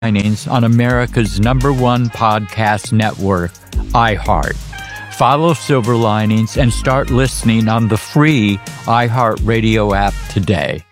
Linings on America's #1 podcast network, iHeart. Follow Silver Linings and start listening on the free iHeartRadio app today.